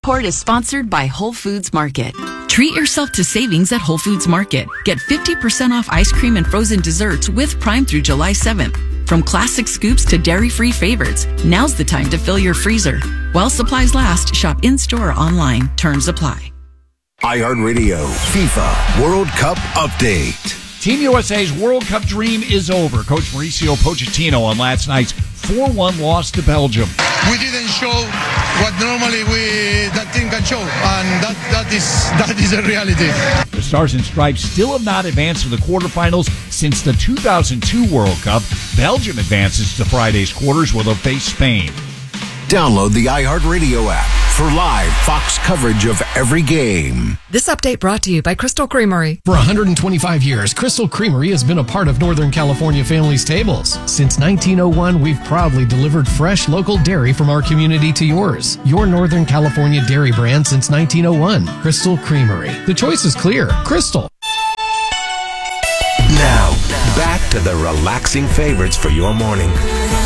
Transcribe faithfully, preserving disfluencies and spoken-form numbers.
report is sponsored by Whole Foods Market. Treat yourself to savings at Whole Foods Market. Get fifty percent off ice cream and frozen desserts with Prime through July seventh. From classic scoops to dairy-free favorites, now's the time to fill your freezer. While supplies last, shop in-store or online. Terms apply. iHeartRadio FIFA World Cup Update. Team U S A's World Cup dream is over. Coach Mauricio Pochettino on last night's four one loss to Belgium. We didn't show what normally we that team can show, and that, that is that is a reality. The Stars and Stripes still have not advanced to the quarterfinals since the two thousand two World Cup. Belgium advances to Friday's quarters where they'll face Spain. Download the iHeartRadio app for live Fox coverage of every game. This update brought to you by Crystal Creamery. For one hundred twenty-five years, Crystal Creamery has been a part of Northern California families' tables. Since nineteen oh one, we've proudly delivered fresh local dairy from our community to yours. Your Northern California dairy brand since nineteen oh one. Crystal Creamery. The choice is clear. Crystal. Now, back to the relaxing favorites for your morning.